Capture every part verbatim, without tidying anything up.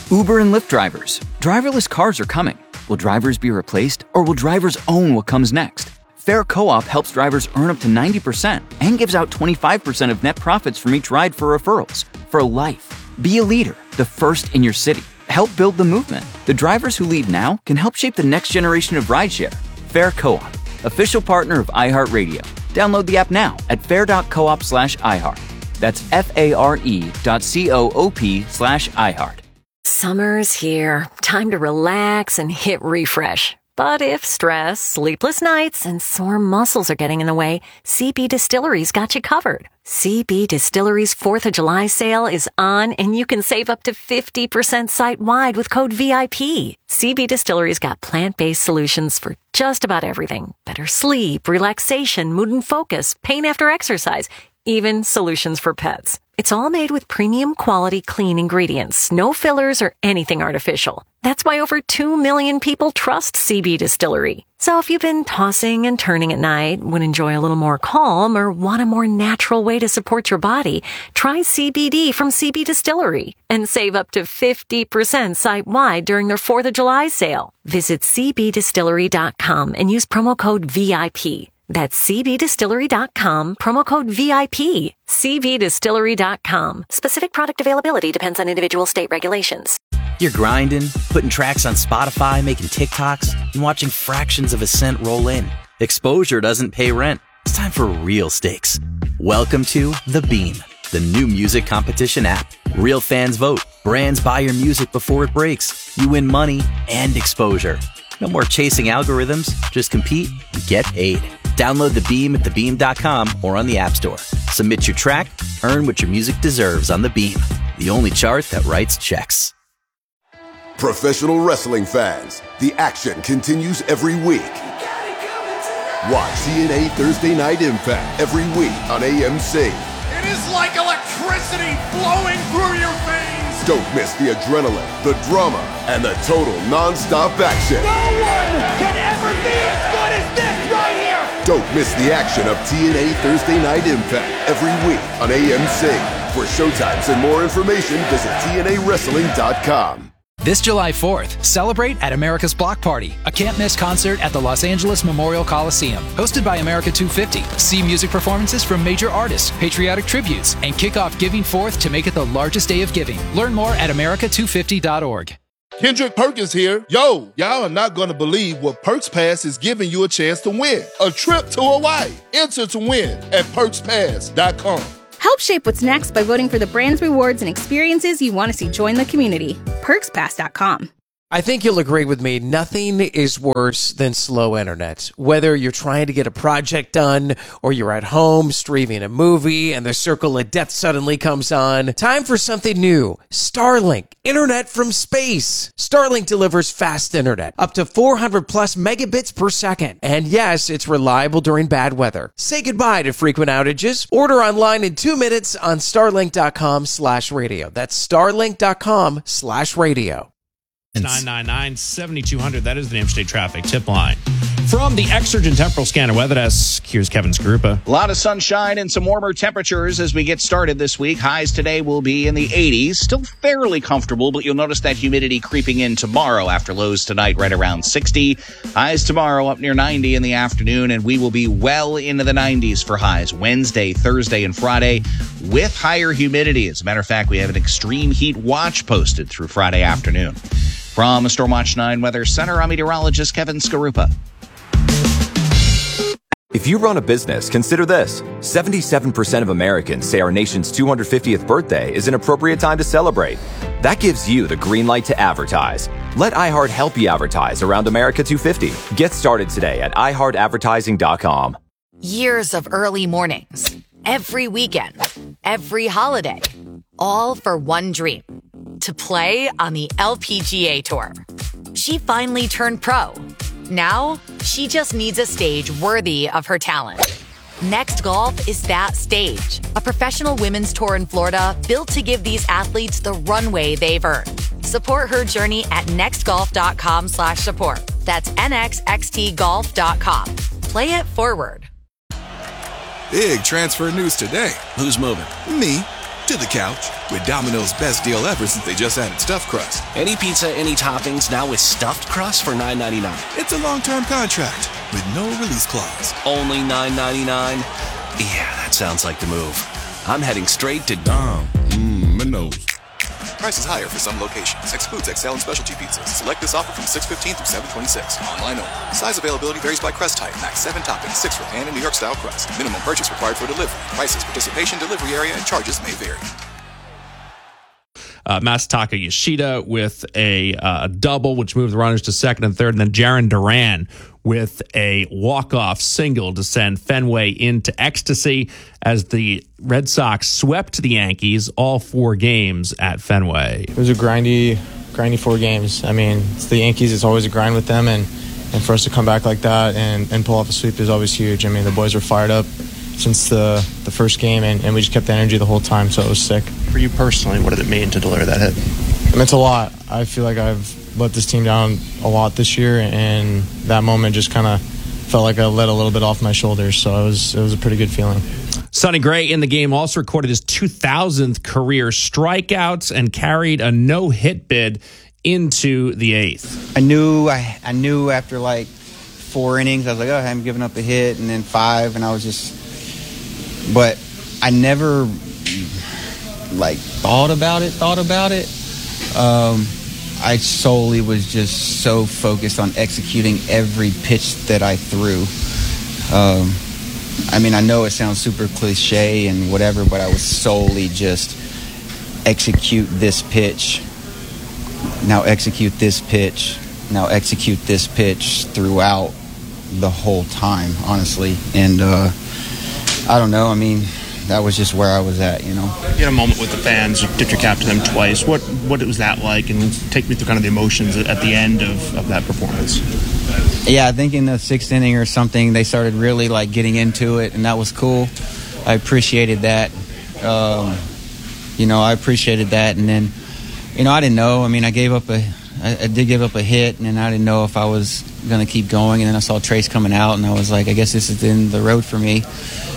Uber and Lyft drivers. Driverless cars are coming. Will drivers be replaced, or will drivers own what comes next? Fair Co-op helps drivers earn up to ninety percent and gives out twenty-five percent of net profits from each ride for referrals. For life. Be a leader, the first in your city. Help build the movement. The drivers who lead now can help shape the next generation of rideshare. Fair Co-op, official partner of iHeartRadio. Download the app now at fair.coop slash iHeart. That's F-A-R-E dot C-O-O-P slash iHeart. Summer's here. Time to relax and hit refresh. But if stress, sleepless nights, and sore muscles are getting in the way, C B Distillery's got you covered. C B Distillery's fourth of July sale is on, and you can save up to fifty percent site-wide with code V I P. C B Distillery's got plant-based solutions for just about everything. Better sleep, relaxation, mood and focus, pain after exercise, even solutions for pets. It's all made with premium quality clean ingredients, no fillers or anything artificial. That's why over two million people trust C B Distillery. So if you've been tossing and turning at night, would enjoy a little more calm, or want a more natural way to support your body, try C B D from C B Distillery and save up to fifty percent site-wide during their fourth of July sale. Visit C B distillery dot com and use promo code V I P. That's C B distillery dot com, promo code V I P. C B distillery dot com. Specific product availability depends on individual state regulations. You're grinding, putting tracks on Spotify, making TikToks, and watching fractions of a cent roll in. Exposure doesn't pay rent. It's time for real stakes. Welcome to The Beam, the new music competition app. Real fans vote. Brands buy your music before it breaks. You win money and exposure. No more chasing algorithms. Just compete and get paid. Download The Beam at the beam dot com or on the App Store. Submit your track, earn what your music deserves on The Beam, the only chart that writes checks. Professional wrestling fans, the action continues every week. Watch T N A Thursday Night Impact every week on A M C. It is like electricity flowing through your veins. Don't miss the adrenaline, the drama, and the total non-stop action. No one can ever be as good as this right here. Don't miss the action of T N A Thursday Night Impact every week on A M C. For showtimes and more information, visit T N A wrestling dot com. This July fourth, celebrate at America's Block Party, a can't-miss concert at the Los Angeles Memorial Coliseum. Hosted by America two fifty. See music performances from major artists, patriotic tributes, and kick off Giving Fourth to make it the largest day of giving. Learn more at America two fifty dot org. Kendrick Perkins here. Yo, y'all are not going to believe what Perks Pass is giving you a chance to win. A trip to Hawaii. Enter to win at perks pass dot com. Help shape what's next by voting for the brands, rewards, and experiences you want to see join the community. perks pass dot com. I think you'll agree with me. Nothing is worse than slow internet. Whether you're trying to get a project done or you're at home streaming a movie and the circle of death suddenly comes on, time for something new. Starlink, internet from space. Starlink delivers fast internet, up to four hundred plus megabits per second. And yes, it's reliable during bad weather. Say goodbye to frequent outages. Order online in two minutes on starlink dot com slash radio. That's starlink dot com slash radio. nine nine nine, seven two zero zero. That is the Interstate Traffic Tip Line. From the Exergen Temporal Scanner Weather Desk, here's Kevin Skarupa. A lot of sunshine and some warmer temperatures as we get started this week. Highs today will be in the eighties. Still fairly comfortable, but you'll notice that humidity creeping in tomorrow after lows tonight right around sixty. Highs tomorrow up near ninety in the afternoon, and we will be well into the nineties for highs Wednesday, Thursday, and Friday with higher humidity. As a matter of fact, we have an extreme heat watch posted through Friday afternoon. From the Stormwatch nine Weather Center, I'm meteorologist Kevin Skarupa. If you run a business, consider this. seventy-seven percent of Americans say our nation's two hundred fiftieth birthday is an appropriate time to celebrate. That gives you the green light to advertise. Let iHeart help you advertise around America two fifty. Get started today at i heart advertising dot com. Years of early mornings, every weekend, every holiday, all for one dream. To play on the L P G A Tour. She finally turned pro. Now, she just needs a stage worthy of her talent. Next Golf is that stage. A professional women's tour in Florida built to give these athletes the runway they've earned. Support her journey at next golf dot com slash support. That's N X X T golf dot com. Play it forward. Big transfer news today. Who's moving? Me. to the couch with Domino's best deal ever since they just added stuffed crust. Any pizza, any toppings, now with stuffed crust for nine ninety-nine. It's a long-term contract with no release clause. Only nine ninety-nine? Yeah, that sounds like the move. I'm heading straight to Dom. Mmm, Minos. Prices higher for some locations. Excludes X L and specialty pizzas. Select this offer from six fifteen through seven twenty-six. Online only. Size availability varies by crust type. Max seven toppings, six for pan and New York style crust. Minimum purchase required for delivery. Prices, participation, delivery area, and charges may vary. Uh, Masataka Yoshida with a uh, double, which moved the runners to second and third, and then Jarren Duran with a walk-off single to send Fenway into ecstasy as the Red Sox swept the Yankees all four games at Fenway. It was a grindy, grindy four games. I mean, it's the Yankees. It's always a grind with them, and, and for us to come back like that and, and pull off a sweep is always huge. I mean, the boys were fired up since the, the first game, and, and we just kept the energy the whole time, so it was sick. For you personally, what did it mean to deliver that hit? It meant a lot. I feel like I've let this team down a lot this year, and that moment just kind of felt like I let a little bit off my shoulders, so it was, it was a pretty good feeling. Sonny Gray in the game also recorded his two thousandth career strikeouts and carried a no-hit bid into the eighth. I knew I, I knew after like four innings, I was like, oh, I haven't given up a hit, and then five, and I was just... But I never, like, thought about it, thought about it. Um, I solely was just so focused on executing every pitch that I threw. Um, I mean, I know it sounds super cliche and whatever, but I was solely just execute this pitch, now execute this pitch, now execute this pitch throughout the whole time, honestly. And, uh, I don't know. I mean, that was just where I was at, you know. You had a moment with the fans. You dipped your cap to them twice. What what was that like? And take me through kind of the emotions at the end of, of that performance. Yeah, I think in the sixth inning or something, they started really, like, getting into it, and that was cool. I appreciated that. Um, you know, I appreciated that. And then, you know, I didn't know. I mean, I gave up a I, I did give up a hit, and then I didn't know if I was going to keep going. And then I saw Trace coming out, and I was like, I guess this is the end of the road for me.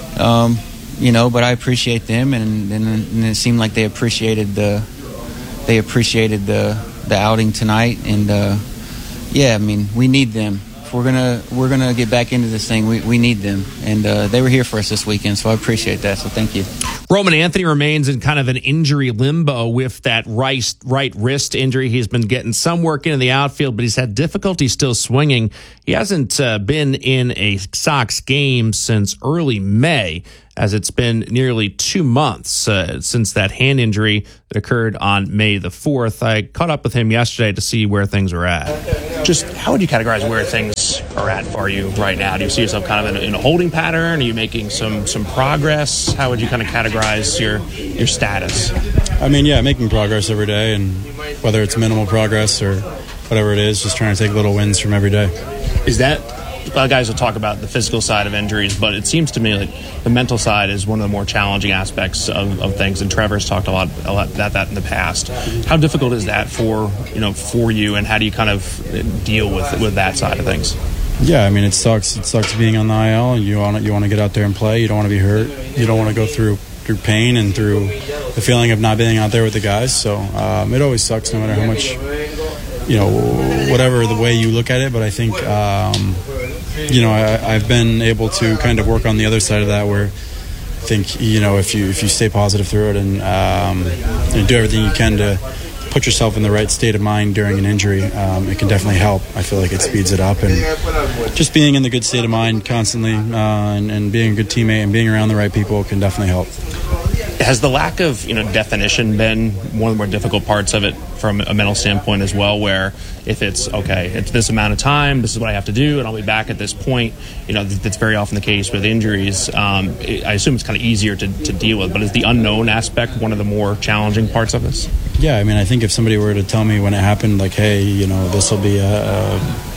Um, you know, but I appreciate them, and, and, and it seemed like they appreciated the they appreciated the the outing tonight, and uh, yeah, I mean, we need them. If we're gonna we're gonna get back into this thing, we, we need them, and uh, they were here for us this weekend, so I appreciate that. So thank you. Roman Anthony remains in kind of an injury limbo with that right right wrist injury. He's been getting some work in the outfield, but he's had difficulty still swinging. He hasn't uh, been in a Sox game since early May, as it's been nearly two months uh, since that hand injury that occurred on May the fourth. I caught up with him yesterday to see where things are at. Just how would you categorize where things are at for you right now? Do you see yourself kind of in a, in a holding pattern? Are you making some some progress? How would you kind of categorize your your status? I mean, yeah, making progress every day, and whether it's minimal progress or whatever it is, just trying to take little wins from every day. Is that... A lot of guys will talk about the physical side of injuries, but it seems to me like the mental side is one of the more challenging aspects of, of things. And Trevor's talked a lot, a lot about that in the past. How difficult is that for you know for you, and how do you kind of deal with with that side of things? Yeah, I mean, it sucks. It sucks being on the I L, and you want you want to get out there and play. You don't want to be hurt. You don't want to go through through pain and through the feeling of not being out there with the guys. So um, it always sucks, no matter how much, you know, whatever the way you look at it. But I think. Um, You know, I, I've been able to kind of work on the other side of that, where I think, you know, if you if you stay positive through it and, um, and do everything you can to put yourself in the right state of mind during an injury, um, it can definitely help. I feel like it speeds it up, and just being in the good state of mind constantly uh, and, and being a good teammate and being around the right people can definitely help. Has the lack of, you know, definition been one of the more difficult parts of it from a mental standpoint as well, where if it's, okay, it's this amount of time, this is what I have to do, and I'll be back at this point, you know, that's very often the case with injuries. Um, it, I assume it's kind of easier to, to deal with, but is the unknown aspect one of the more challenging parts of this? Yeah, I mean, I think if somebody were to tell me when it happened, like, hey, you know, this will be a, a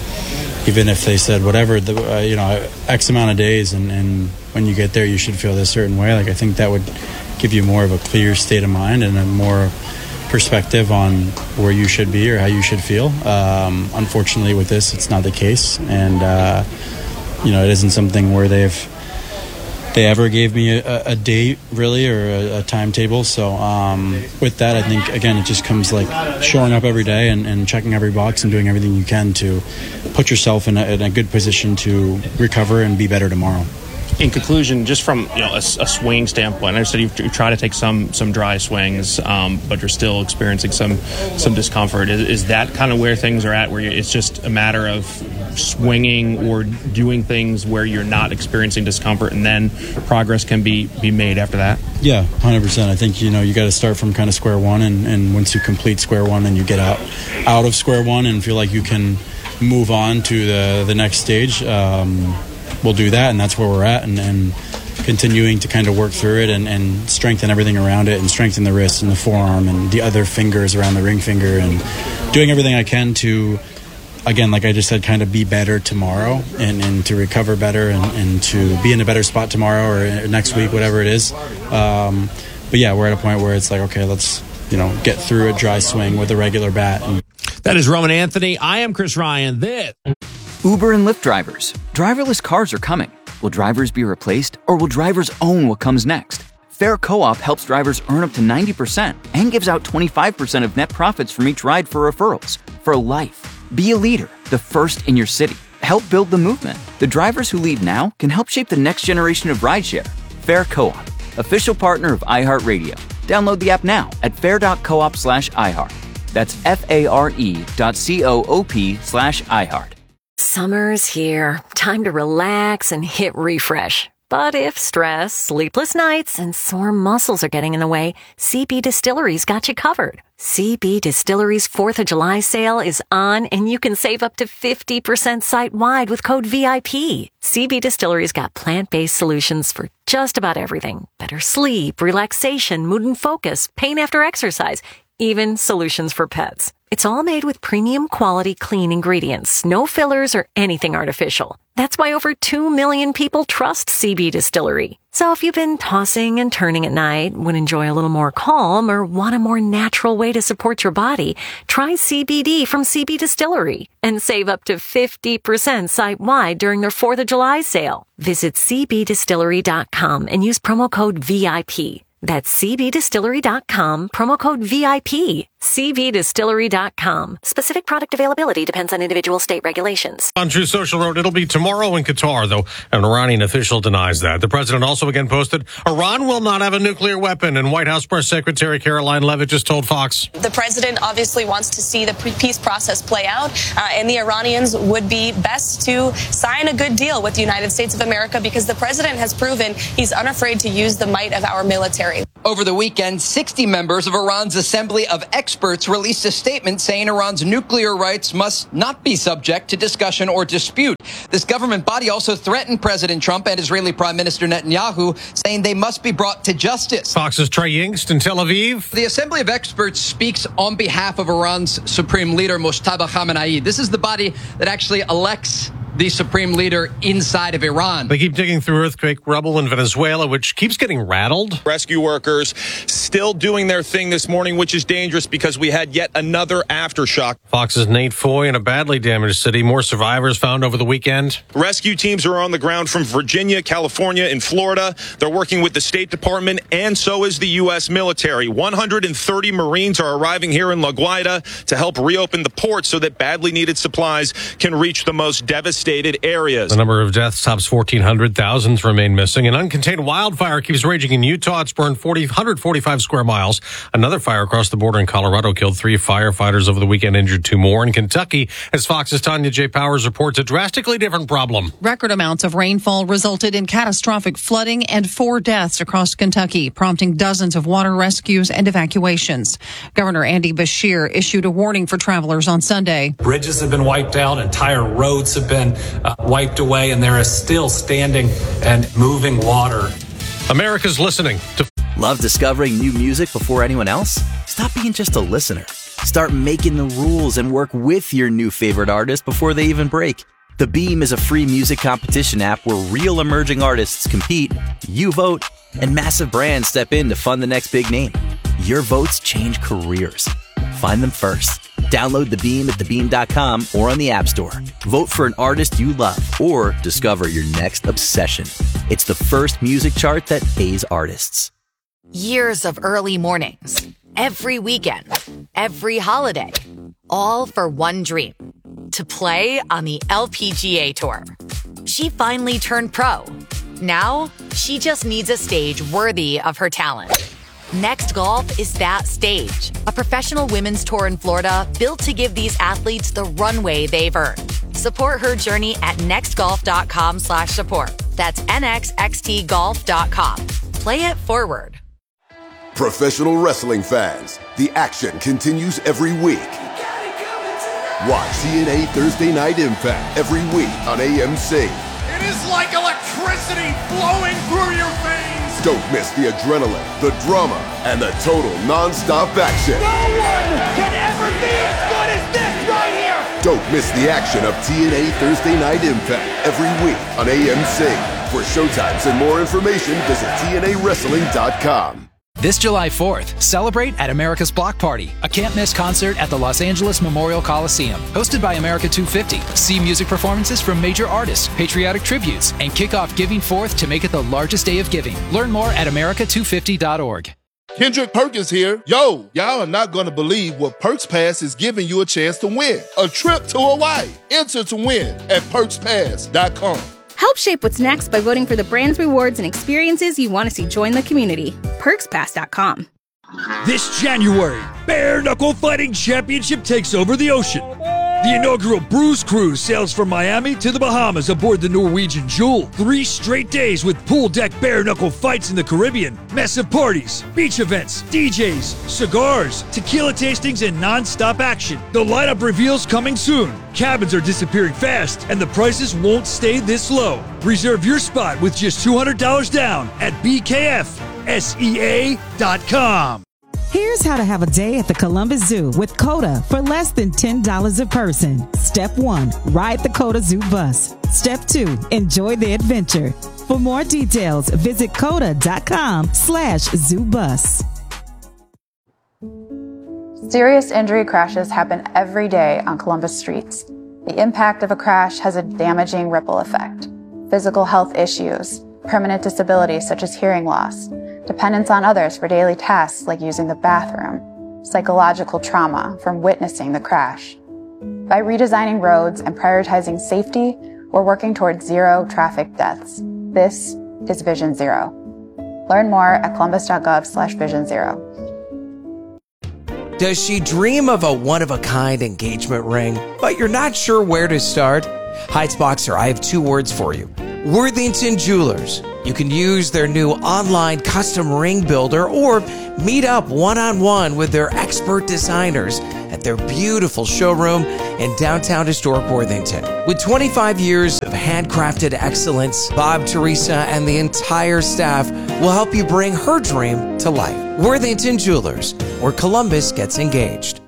even if they said whatever, the, uh, you know, X amount of days, and, and when you get there, you should feel this certain way, like, I think that would give you more of a clear state of mind and a more perspective on where you should be or how you should feel. Um, unfortunately, with this, it's not the case, and uh, you know, it isn't something where they've they ever gave me a, a date, really, or a, a timetable. So um, with that, I think, again, it just comes like showing up every day and, and checking every box and doing everything you can to put yourself in a, in a good position to recover and be better tomorrow. In conclusion, just from you know a, a swing standpoint, I said you, you try to take some some dry swings, um, but you're still experiencing some some discomfort. Is, is that kind of where things are at, where you, it's just a matter of swinging or doing things where you're not experiencing discomfort, and then progress can be, be made after that? Yeah, one hundred percent. I think you know you got to start from kind of square one, and, and once you complete square one, then you get out out of square one and feel like you can move on to the the next stage. Um, we'll do that, and that's where we're at, and, and continuing to kind of work through it and, and strengthen everything around it, and strengthen the wrist and the forearm and the other fingers around the ring finger, and doing everything I can to, again, like I just said, kind of be better tomorrow and, and to recover better and, and to be in a better spot tomorrow or next week, whatever it is. Um, but yeah, we're at a point where it's like, okay, let's, you know, get through a dry swing with a regular bat. And that is Roman Anthony. I am Chris Ryan. This Uber and Lyft drivers. Driverless cars are coming. Will drivers be replaced, or will drivers own what comes next? Fair Co-op helps drivers earn up to ninety percent and gives out twenty-five percent of net profits from each ride for referrals. For life. Be a leader, the first in your city. Help build the movement. The drivers who lead now can help shape the next generation of rideshare. Fair Co-op, official partner of iHeartRadio. Download the app now at fair.coop slash iHeart. That's F-A-R-E dot C-O-O-P slash iHeart. Summer's here. Time to relax and hit refresh. But if stress, sleepless nights, and sore muscles are getting in the way, C B Distillery's got you covered. C B Distillery's fourth of July sale is on, and you can save up to fifty percent site-wide with code V I P. C B Distillery's got plant-based solutions for just about everything. Better sleep, relaxation, mood and focus, pain after exercise, even solutions for pets. It's all made with premium quality clean ingredients, no fillers or anything artificial. That's why over two million people trust C B Distillery. So if you've been tossing and turning at night, would enjoy a little more calm, or want a more natural way to support your body, try C B D from C B Distillery and save up to fifty percent site-wide during their fourth of July sale. Visit C B distillery dot com and use promo code V I P. That's C B distillery dot com, promo code V I P. C B distillery dot com. Specific product availability depends on individual state regulations. On True Social wrote, it'll be tomorrow in Qatar, though an Iranian official denies that. The president also again posted, Iran will not have a nuclear weapon, and White House Press Secretary Caroline Leavitt just told Fox. The president obviously wants to see the peace process play out, uh, and the Iranians would be best to sign a good deal with the United States of America, because the president has proven he's unafraid to use the might of our military. Over the weekend, sixty members of Iran's Assembly of Experts released a statement saying Iran's nuclear rights must not be subject to discussion or dispute. This government body also threatened President Trump and Israeli Prime Minister Netanyahu, saying they must be brought to justice. Fox's Trey Yingst in Tel Aviv. The Assembly of Experts speaks on behalf of Iran's Supreme Leader, Mojtaba Khamenei. This is the body that actually elects the supreme leader inside of Iran. They keep digging through earthquake rubble in Venezuela, which keeps getting rattled. Rescue workers still doing their thing this morning, which is dangerous because we had yet another aftershock. Fox's Nate Foy in a badly damaged city. More survivors found over the weekend. Rescue teams are on the ground from Virginia, California, and Florida. They're working with the State Department, and so is the U S military. one hundred thirty Marines are arriving here in La Guaira to help reopen the port so that badly needed supplies can reach the most devastated areas. The number of deaths tops fourteen hundred. Thousands remain missing. An uncontained wildfire keeps raging in Utah. It's burned forty, one hundred forty-five square miles. Another fire across the border in Colorado killed three firefighters over the weekend, injured two more. In Kentucky, as Fox's Tanya J. Powers reports, a drastically different problem. Record amounts of rainfall resulted in catastrophic flooding and four deaths across Kentucky, prompting dozens of water rescues and evacuations. Governor Andy Beshear issued a warning for travelers on Sunday. Bridges have been wiped out. Entire roads have been Uh, wiped away, and there is still standing and moving water. America's listening to. Love discovering new music before anyone else? Stop being just a listener. Start making the rules and work with your new favorite artist before they even break. The Beam is a free music competition app where real emerging artists compete, you vote, and massive brands step in to fund the next big name. Your votes change careers. Find them first. Download The Beam at the beam dot com or on the App Store. Vote for an artist you love or discover your next obsession. It's the first music chart that pays artists. Years of early mornings, every weekend, every holiday, all for one dream, to play on the L P G A Tour. She finally turned pro. Now, she just needs a stage worthy of her talent. Next Golf is that stage, a professional women's tour in Florida built to give these athletes the runway they've earned. Support her journey at nextgolf.com slash support. That's N X X T golf dot com. Play it forward. Professional wrestling fans, the action continues every week. Watch T N A Thursday Night Impact every week on A M C. It is like electricity flowing through your veins. Don't miss the adrenaline, the drama, and the total non-stop action. No one can ever be as good as this right here. Don't miss the action of T N A Thursday Night Impact every week on A M C. For showtimes and more information, visit T N A wrestling dot com. This July fourth, celebrate at America's Block Party, a can't-miss concert at the Los Angeles Memorial Coliseum. Hosted by America two fifty, see music performances from major artists, patriotic tributes, and kick off Giving Fourth to make it the largest day of giving. Learn more at America two fifty dot org. Kendrick Perkins here. Yo, y'all are not going to believe what Perks Pass is giving you a chance to win. A trip to Hawaii. Enter to win at perks pass dot com. Help shape what's next by voting for the brands, rewards, and experiences you want to see join the community. perks pass dot com. This January, Bare Knuckle Fighting Championship takes over the ocean. The inaugural Bruise Cruise sails from Miami to the Bahamas aboard the Norwegian Jewel. Three straight days with pool deck bare knuckle fights in the Caribbean, massive parties, beach events, D Js, cigars, tequila tastings, and non-stop action. The lineup reveals coming soon. Cabins are disappearing fast, and the prices won't stay this low. Reserve your spot with just two hundred dollars down at B K F S E A dot com. Here's how to have a day at the Columbus Zoo with COTA for less than ten dollars a person. Step one, ride the COTA Zoo bus. Step two, enjoy the adventure. For more details, visit COTA.com slash zoo bus. Serious injury crashes happen every day on Columbus streets. The impact of a crash has a damaging ripple effect. Physical health issues, permanent disabilities such as hearing loss, dependence on others for daily tasks like using the bathroom, psychological trauma from witnessing the crash. By redesigning roads and prioritizing safety, we're working towards zero traffic deaths. This is Vision Zero. Learn more at columbus.gov slash vision zero. Does she dream of a one-of-a-kind engagement ring, but you're not sure where to start? Heights-Boxer, I have two words for you. Worthington Jewelers. You can use their new online custom ring builder or meet up one-on-one with their expert designers at their beautiful showroom in downtown historic Worthington. With twenty-five years of handcrafted excellence, Bob, Teresa, and the entire staff will help you bring her dream to life. Worthington Jewelers, where Columbus gets engaged.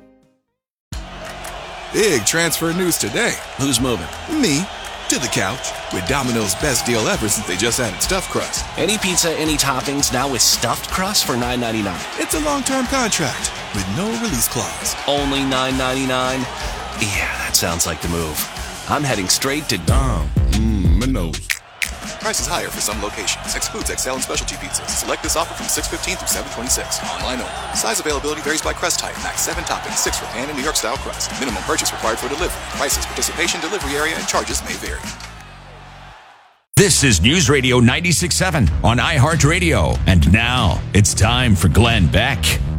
Big transfer news today. Who's moving? Me. To the couch. With Domino's best deal ever since they just added stuffed crust. Any pizza, any toppings, now with stuffed crust for nine ninety-nine. It's a long-term contract with no release clause. Only nine ninety-nine? Yeah, that sounds like the move. I'm heading straight to Dom. Mmm, my nose. Prices higher for some locations. Excludes X L and specialty pizzas. Select this offer from six fifteen through seven twenty-six. Online only. Size availability varies by crust type. Max seven toppings, six for pan and New York style crust. Minimum purchase required for delivery. Prices, participation, delivery area, and charges may vary. This is News Radio ninety-six point seven on iHeartRadio. And now it's time for Glenn Beck.